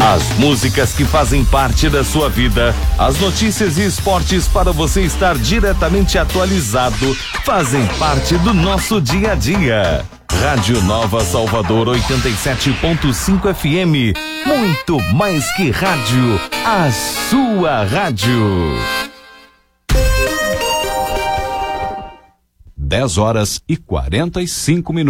As músicas que fazem parte da sua vida, as notícias e esportes para você estar diretamente atualizado, fazem parte do nosso dia a dia. Rádio Nova Salvador 87.5 FM. Muito mais que rádio, a sua rádio. 10 horas e 45 minutos.